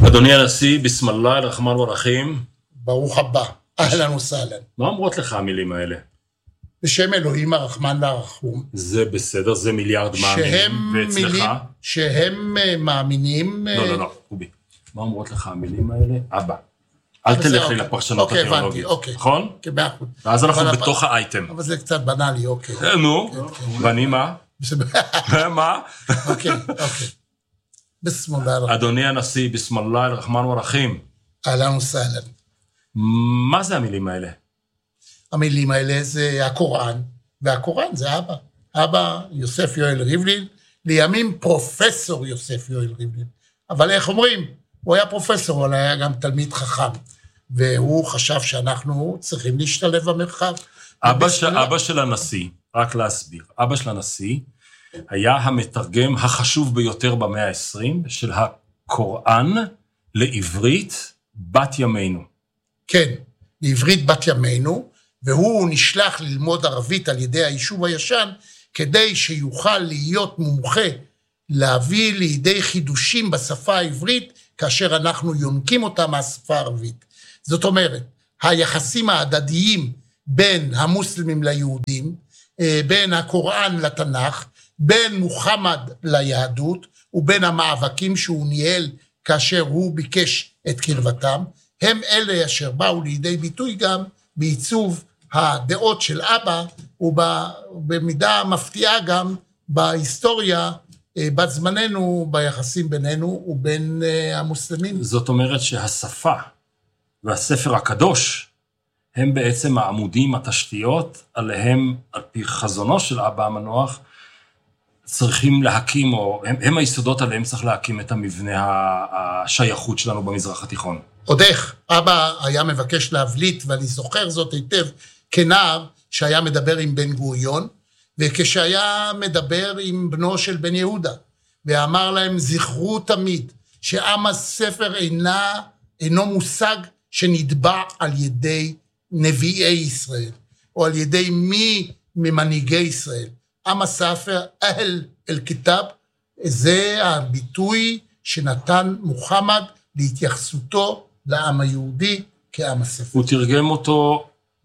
אדוני הנשיא, בסמללה, רחמן ורחים. ברוך הבא, אהלן וסהלן. מה אומרות לך המילים האלה? בשם אלוהים הרחמן והרחום. זה בסדר, זה מיליארד מאמינים. ואצלך? שהם מאמינים... לא, רובי. מה אומרות לך המילים האלה? אבא. אל תלך לי לפרשנות התיאולוגית. נכון? אוקיי, באחוד. ואז אנחנו בתוך האייטם. אבל זה קצת בנאלי, אוקיי. נו, ואני מה? מה? אוקיי. בסמללה. אדוני הנשיא, בסמללה, רחמן ורחים. אהלן וסהלן. מה זה המילים האלה? המילים האלה זה הקוראן, והקוראן זה אבא. אבא יוסף יואל ריבלין, לימים פרופסור יוסף יואל ריבלין. אבל איך אומרים? הוא היה פרופסור, אבל היה גם תלמיד חכם. והוא חשב שאנחנו צריכים להשתלב במרחב. אבא של הנשיא, רק להסביר, אבא של הנשיא היה המתרגם החשוב ביותר במאה ה-20 של הקוראן לעברית בת ימינו. כן, לעברית בת ימינו, והוא נשלח ללמוד ערבית על ידי היישוב הישן, כדי שיוכל להיות מומחה להביא לידי חידושים בשפה העברית, כאשר אנחנו יונקים אותה מהשפה הערבית. זאת אומרת, היחסים ההדדיים בין המוסלמים ליהודים, בין הקוראן לתנ"ך, בין מוחמד ליהדות, ובין המאבקים שהוא ניהל כאשר הוא ביקש את קרבתם, הם אלה אשר באו לידי ביטוי גם בעיצוב הדעות של אבא, ובמידה מפתיעה גם בהיסטוריה בת זמננו, ביחסים בינינו ובין המוסלמים. זאת אומרת שהשפה והספר הקדוש הם בעצם העמודים, התשתיות, עליהם, על פי חזונו של אבא המנוח, צריכים להקים, או הם היסודות עליהם צריך להקים את המבנה השייכות שלנו במזרח התיכון. עוד איך, אבא היה מבקש להבליט, ואני זוכר זאת היטב, כנער שהיה מדבר עם בן גוריון, וכשהיה מדבר עם בנו של בן יהודה, ואמר להם, זכרו תמיד, שעם הספר אינו מושג שנדבע על ידי נביאי ישראל, או על ידי מי ממנהיגי ישראל. עם הספר, אל כתב, זה הביטוי שנתן מוחמד להתייחסותו לעם היהודי כעם הספר. הוא תרגם אותו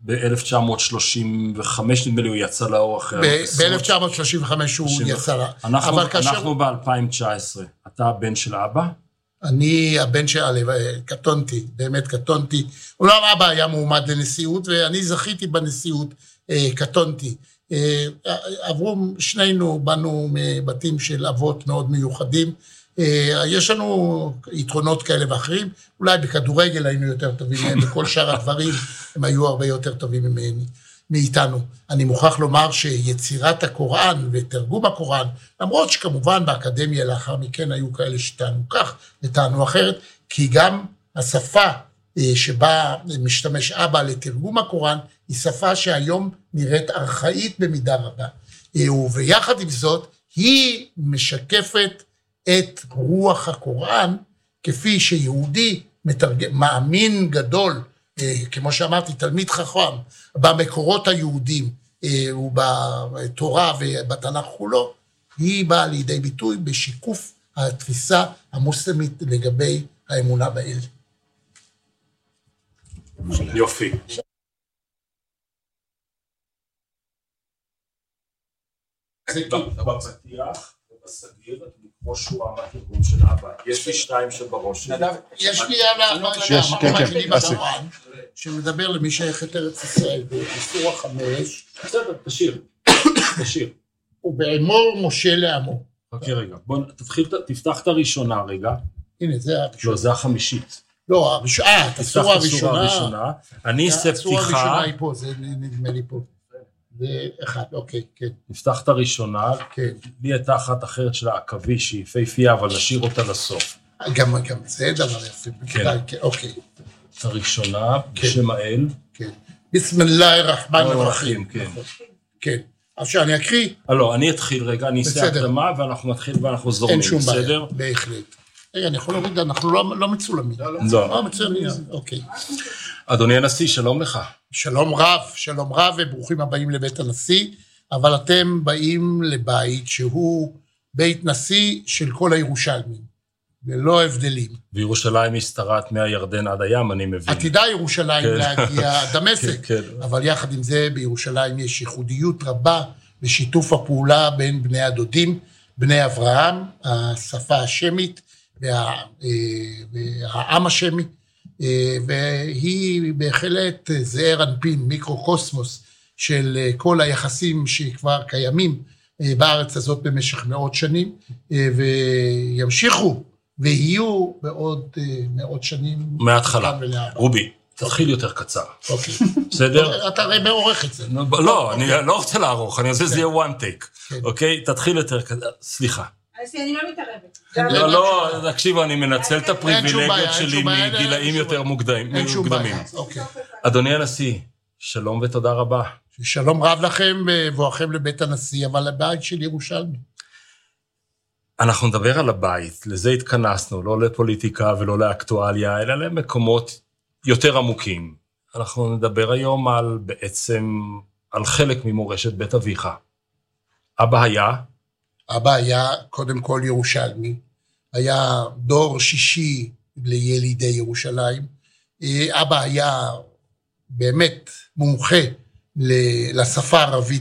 ב-1935, נדמה לי הוא יצא לאור אחרי... ב-1935 הוא יצא לאור. אנחנו ב-2019, אתה הבן של אבא? אני הבן של קטונתי, באמת קטונתי. אולי אבא היה מועמד לנשיאות, ואני זכיתי בנשיאות, קטונתי. עברו שנינו, באנו מבתים של אבות מאוד מיוחדים, יש לנו יתרונות כאלה ואחרים, אולי בכדורגל היינו יותר טובים מהם, בכל שאר הדברים הם היו הרבה יותר טובים מאיתנו. אני מוכרח לומר שיצירת הקוראן ותרגום הקוראן, למרות שכמובן באקדמיה לאחר מכן היו כאלה שטענו כך וטענו אחרת, כי גם השפה שבה משתמש אבא לתרגום הקוראן, היא שפה שהיום נראית ארכאית במידה רבה. ויחד עם זאת, היא משקפת את רוח הקוראן, כפי שיהודי מאמין גדול, כמו שאמרתי, תלמיד חכם, במקורות היהודים ובתורה ובתנ"ך כולו, היא באה לידי ביטוי בשיקוף התפיסה המוסלמית לגבי האמונה באל. יופי. בפתיח ובסגיר, כמו שורה מהתרגום של אבא. יש לי שניים שבראש. יש לי המקבילי בקוראן, שמדבר למי שייכת ארץ ישראל, בסורה 5. בסדר, תשאיר. ובאמור משה לעמו. חכה רגע, בוא תפתח את הראשונה רגע. הנה, זה הראשונה. לא, זה החמישית. לא, את הסורה הראשונה. אני אעשה פתיחה. הסורה הראשונה היא פה, זה נדמה לי פה. זה אחד, אוקיי, כן. נפתח את הראשונה, לי הייתה אחת אחרת של העכבי, שהיא יפהפייה, אבל נשאיר אותה לסוף. גם זה דבר יפה, אוקיי. את הראשונה, בשם האל. כן. בסמללה הרחמן ורחים. כן. עכשיו אני אקריא. לא, אני אתחיל רגע, אני אעשה הקדמה, ואנחנו נתחיל ואנחנו זורמים, בסדר? אין שום בעיה, בהחלט. רגע, אני יכול להוריד, אנחנו לא מצולמים. לא. מצולמים, אוקיי. אדוני הנשיא, שלום לך. שלום רב וברוכים הבאים לבית הנשיא, אבל אתם באים לבית שהוא בית נשיא של כל הירושלמים. ללא הבדלים. וירושלים משתרעת מהירדן עד הים, אני מבין. עתידה ירושלים להגיע דמשק, כן. אבל יחד עם זה בירושלים יש ייחודיות רבה בשיתוף הפעולה בין בני הדודים, בני אברהם, השפה השמית והעם השמי, והיא בהחלט זעיר אנפין, מיקרוקוסמוס של כל היחסים שכבר קיימים בארץ הזאת במשך מאות שנים, וימשיכו ויהיו בעוד מאות שנים. מההתחלה. רובי, תתחיל יותר קצר. אוקיי. בסדר? אתה הרי מעורך את זה. לא, אני לא רוצה לערוך, אני רוצה שזה יהיה one take. אוקיי? תתחיל יותר קצר. סליחה. אני לא מתערבת. לא, תקשיבו, אני מנצל את הפריבילגיות שלי מגילאים יותר מוקדמים. אין שום בעיה. אוקיי. אדוני הנשיא, שלום ותודה רבה. שלום רב לכם ובואכם לבית הנשיא, אבל לבית של ירושלמי. אנחנו נדבר על הבית, לזה התכנסנו, לא לפוליטיקה ולא לאקטואליה, אלא למקומות יותר עמוקים. אנחנו נדבר היום על חלק ממורשת בית אביך. אבא היה קודם כל ירושלמי, היה דור שישי לילידי ירושלים, אבא היה באמת מומחה לשפה הערבית,